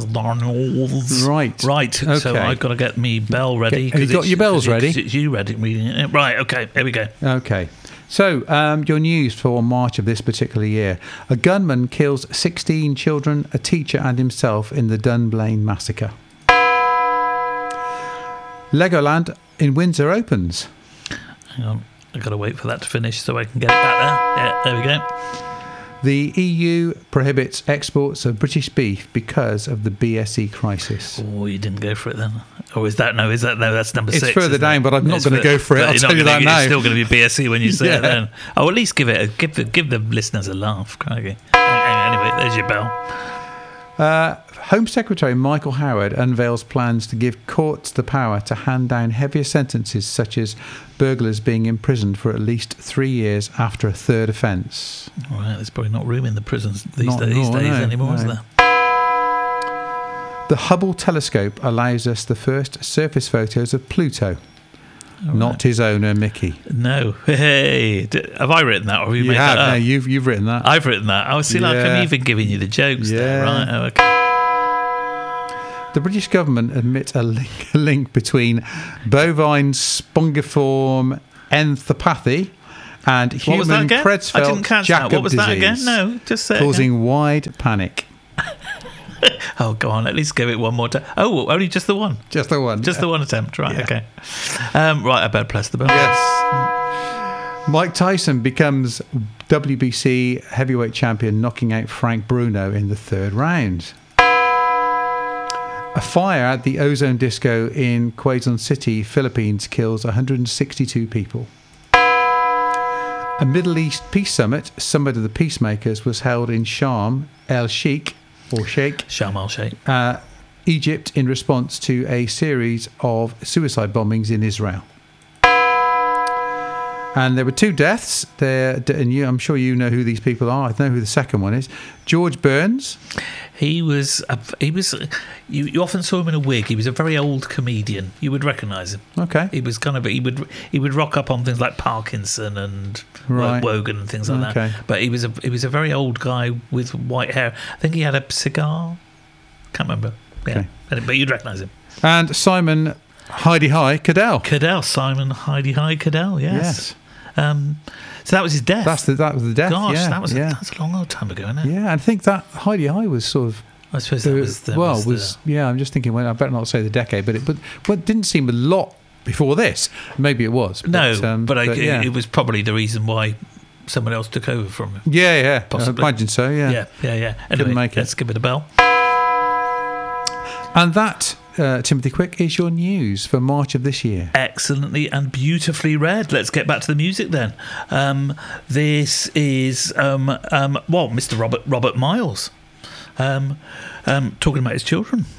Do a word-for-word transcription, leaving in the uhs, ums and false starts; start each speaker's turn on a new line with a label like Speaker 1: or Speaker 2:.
Speaker 1: Donalds.
Speaker 2: Right.
Speaker 1: Right.
Speaker 2: Okay.
Speaker 1: So I've got to get me bell ready.
Speaker 2: Have you got your bells ready?
Speaker 1: It's you ready reading it. Right. Okay. Here we go.
Speaker 2: Okay. So, um, your news for March of this particular year. A gunman kills sixteen children, a teacher and himself in the Dunblane massacre. Legoland in Windsor opens.
Speaker 1: Hang on. I've got to wait for that to finish so I can get it back there. Yeah, there we go.
Speaker 2: The E U prohibits exports of British beef because of the B S E crisis.
Speaker 1: Oh, you didn't go for it then. Or is that, no, is that, no, that's number
Speaker 2: It's
Speaker 1: six.
Speaker 2: It's further down,
Speaker 1: it?
Speaker 2: but I'm not
Speaker 1: it's
Speaker 2: going to go for it. I'll tell you that now.
Speaker 1: It's still going to be B S E when you say
Speaker 2: yeah.
Speaker 1: it then. Oh, at least give it a, give the, give the listeners a laugh, crikey. Anyway, there's your bell.
Speaker 2: Uh, Home Secretary Michael Howard unveils plans to give courts the power to hand down heavier sentences, such as burglars being imprisoned for at least three years after a third offence.
Speaker 1: All right, there's probably not room in the prisons these,
Speaker 2: Not
Speaker 1: days,
Speaker 2: more,
Speaker 1: days
Speaker 2: no,
Speaker 1: anymore,
Speaker 2: no.
Speaker 1: is there?
Speaker 2: The Hubble telescope allows us the first surface photos of Pluto.
Speaker 1: All
Speaker 2: Not
Speaker 1: right.
Speaker 2: his owner, Mickey.
Speaker 1: No. Hey, d- have I written that or have you,
Speaker 2: You
Speaker 1: made
Speaker 2: have,
Speaker 1: that up?
Speaker 2: no, you've, you've written that.
Speaker 1: I've written that. Oh, see, like
Speaker 2: Yeah.
Speaker 1: I'm even giving you the jokes there,
Speaker 2: Yeah.
Speaker 1: right? Oh, okay.
Speaker 2: The British government admit a link, a link between bovine spongiform enthopathy and
Speaker 1: What was that
Speaker 2: human
Speaker 1: again? I
Speaker 2: Creutzfeldt
Speaker 1: didn't catch
Speaker 2: Jakob
Speaker 1: that. What was that again?
Speaker 2: disease,
Speaker 1: No, just say it
Speaker 2: causing
Speaker 1: again.
Speaker 2: wide panic.
Speaker 1: Oh, go on. At least give it one more time. Oh, only just the one.
Speaker 2: Just the one.
Speaker 1: Just
Speaker 2: yeah.
Speaker 1: the one attempt. Right,
Speaker 2: Yeah.
Speaker 1: okay. Um, right, I better press the bell.
Speaker 2: Yes. Mike Tyson becomes W B C heavyweight champion, knocking out Frank Bruno in the third round. A fire at the Ozone Disco in Quezon City, Philippines, kills one hundred sixty-two people. A Middle East peace summit, Summit of the Peacemakers, was held in Sharm el-Sheikh, or Sheikh,
Speaker 1: Sharm el-Sheikh.
Speaker 2: uh, Egypt, in response to a series of suicide bombings in Israel. And there were two deaths there, and you, I'm sure you know who these people are. I know who the second one is. George Burns.
Speaker 1: He was, a, he was. You, you often saw him in a wig. He was a very old comedian. You would recognise him.
Speaker 2: Okay.
Speaker 1: He was kind of. He would. He would rock up on things like Parkinson and
Speaker 2: Right.
Speaker 1: Wogan and things like
Speaker 2: Okay.
Speaker 1: that. But he was a. He was a very old guy with white hair. I think he had a cigar. Can't remember. Yeah.
Speaker 2: Okay.
Speaker 1: But you'd recognise him.
Speaker 2: And Simon Heidi High Cadell.
Speaker 1: Cadell, Simon Heidi High Cadell. Yes.
Speaker 2: Yes.
Speaker 1: Um, so that was his death.
Speaker 2: That's the, that was the death.
Speaker 1: Gosh,
Speaker 2: yeah,
Speaker 1: that was a,
Speaker 2: yeah.
Speaker 1: that's a long old time ago, isn't it?
Speaker 2: Yeah, I think that Heidi High was sort of.
Speaker 1: I suppose that
Speaker 2: the-
Speaker 1: was. That
Speaker 2: well,
Speaker 1: was,
Speaker 2: was,
Speaker 1: the,
Speaker 2: yeah. I'm just thinking. Well, I better not say the decade, but it but but it didn't seem a lot before this. Maybe it was.
Speaker 1: no,
Speaker 2: but, um,
Speaker 1: but, I,
Speaker 2: yeah.
Speaker 1: it was probably the reason why someone else took over from him.
Speaker 2: yeah, yeah.
Speaker 1: Possibly.
Speaker 2: I imagine so. Yeah.
Speaker 1: Yeah, yeah, yeah. Anyway,
Speaker 2: make it.
Speaker 1: let's give it a bell.
Speaker 2: And that, uh, Timothy Quick, is your news for March of this year.
Speaker 1: Excellently and beautifully read. Let's get back to the music then. Um, this is um, um, well, Mister Robert Robert Miles, um, um, talking about his children.